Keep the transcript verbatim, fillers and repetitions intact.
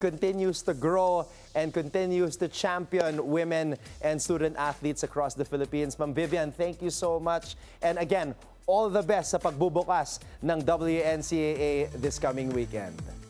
continues to grow and continues to champion women and student athletes across the Philippines. Ma'am Vivian, thank you so much. And again, all the best sa pagbubukas ng W N C A A this coming weekend.